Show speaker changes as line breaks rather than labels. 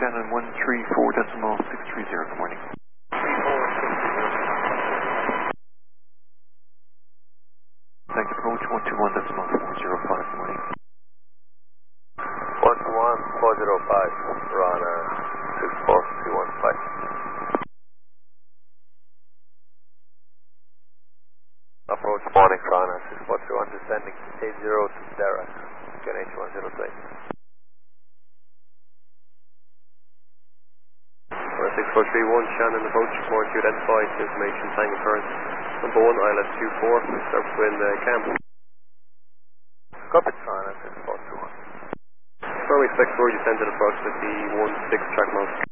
Shannon 134.630, good morning. Thank you, approach 121.405, good morning.
121.405, Rana 64315. Approach morning, Rana 6431, descending 80 to Sarah, QNH 103. 6431, Shannon, approach report, you identified information, tank occurrence. Number 1, ILS 24, surface wind camp. Copy, Rana 6431. Where we expect for descended approximately 16 track mode.